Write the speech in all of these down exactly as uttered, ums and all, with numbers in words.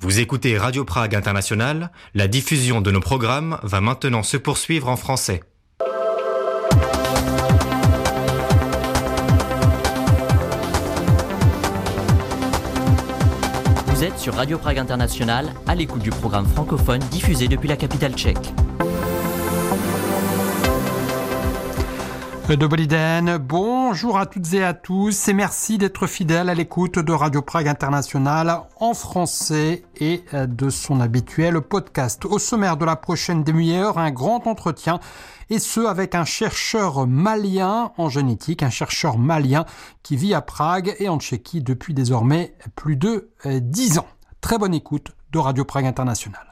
Vous écoutez Radio Prague International, la diffusion de nos programmes va maintenant se poursuivre en français. Vous êtes sur Radio Prague International, à l'écoute du programme francophone diffusé depuis la capitale tchèque. Dobrý den, bonjour à toutes et à tous et merci d'être fidèles à l'écoute de Radio Prague International en français et de son habituel podcast. Au sommaire de la prochaine demi-heure, un grand entretien et ce avec un chercheur malien en génétique, un chercheur malien qui vit à Prague et en Tchéquie depuis désormais plus de dix ans. Très bonne écoute de Radio Prague International.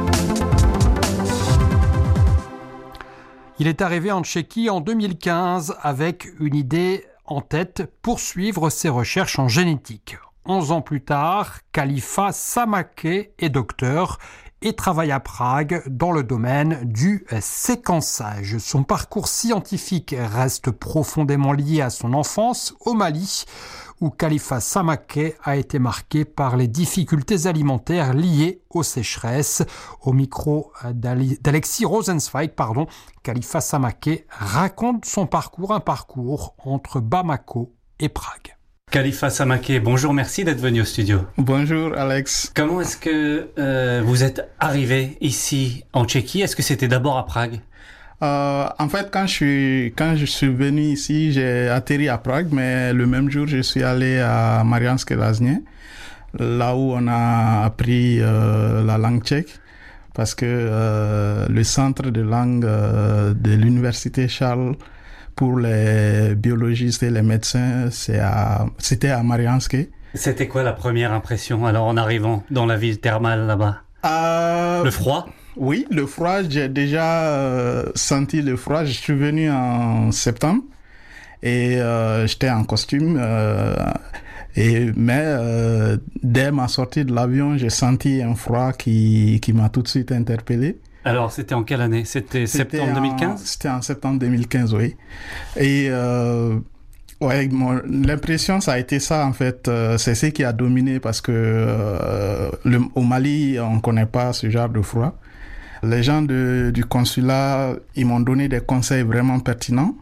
Il est arrivé en Tchéquie en deux mille quinze avec une idée en tête, poursuivre ses recherches en génétique. Onze ans plus tard, Khalifa Samake est docteur et travaille à Prague dans le domaine du séquençage. Son parcours scientifique reste profondément lié à son enfance au Mali, où Khalifa Samake a été marqué par les difficultés alimentaires liées aux sécheresses. Au micro d'Alexis Rosenzweig, pardon, Khalifa Samake raconte son parcours, un parcours entre Bamako et Prague. Khalifa Samake, bonjour, merci d'être venu au studio. Bonjour Alex. Comment est-ce que euh, vous êtes arrivé ici en Tchéquie? Est-ce que c'était d'abord à Prague? Euh, en fait, quand je suis quand je suis venu ici, j'ai atterri à Prague, mais le même jour, je suis allé à Mariánské Lázně, là où on a appris euh, la langue tchèque, parce que euh, le centre de langue euh, de l'université Charles pour les biologistes et les médecins, c'est à, c'était à Mariánské. C'était quoi la première impression alors en arrivant dans la ville thermale là-bas? euh, Le froid? Oui, le froid, j'ai déjà euh, senti le froid. Je suis venu en septembre et euh, j'étais en costume. Euh, et, mais euh, dès ma sortie de l'avion, j'ai senti un froid qui, qui m'a tout de suite interpellé. Alors, c'était en quelle année? C'était, c'était septembre deux mille quinze? C'était en septembre deux mille quinze, oui. Et euh, ouais, mon, l'impression, ça a été ça, en fait. Euh, c'est ce qui a dominé parce que euh, le, au Mali, on ne connaît pas ce genre de froid. Les gens de, du consulat, ils m'ont donné des conseils vraiment pertinents.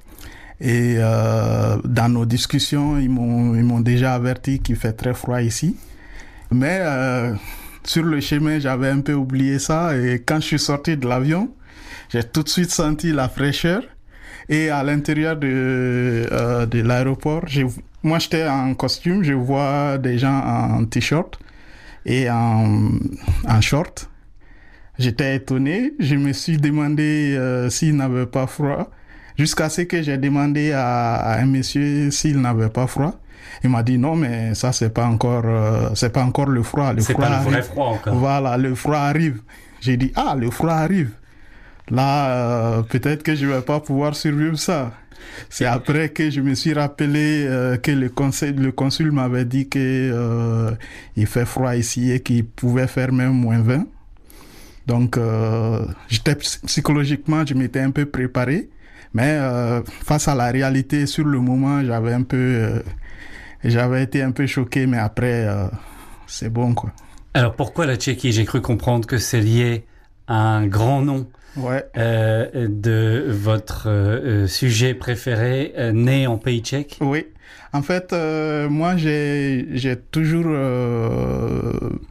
Et euh, dans nos discussions, ils m'ont, ils m'ont déjà averti qu'il fait très froid ici. Mais euh, sur le chemin, j'avais un peu oublié ça. Et quand je suis sorti de l'avion, j'ai tout de suite senti la fraîcheur. Et à l'intérieur de, euh, de l'aéroport, j'ai, moi j'étais en costume, je vois des gens en t-shirt et en, en short. J'étais étonné, je me suis demandé euh, s'il n'avait pas froid, jusqu'à ce que j'ai demandé à, à un monsieur s'il n'avait pas froid. Il m'a dit non, mais ça c'est pas encore, euh, c'est pas encore le froid. Le c'est froid pas le vrai arrive. Froid encore. Voilà, le froid arrive. J'ai dit ah, le froid arrive. Là, euh, peut-être que je vais pas pouvoir survivre ça. C'est après que je me suis rappelé euh, que le conseil, le consul m'avait dit que euh, il fait froid ici et qu'il pouvait faire même moins vingt. Donc, euh, j'étais psychologiquement, je m'étais un peu préparé, mais euh, face à la réalité, sur le moment, j'avais un peu, euh, j'avais été un peu choqué, mais après, euh, c'est bon, quoi. Alors, pourquoi la Tchéquie? J'ai cru comprendre que c'est lié à un grand nom ouais. euh, de votre euh, sujet préféré, euh, né en pays tchèque. Oui, en fait, euh, moi, j'ai, j'ai toujours, euh,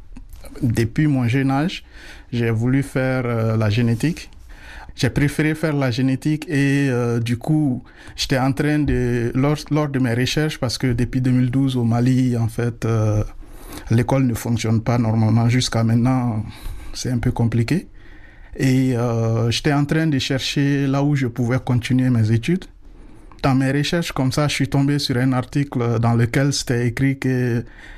depuis mon jeune âge, j'ai voulu faire euh, la génétique. J'ai préféré faire la génétique et euh, du coup, j'étais en train de, lors, lors de mes recherches, parce que depuis deux mille douze au Mali, en fait, euh, l'école ne fonctionne pas normalement. Jusqu'à maintenant, c'est un peu compliqué. Et euh, j'étais en train de chercher là où je pouvais continuer mes études. Dans mes recherches comme ça, je suis tombé sur un article dans lequel c'était écrit que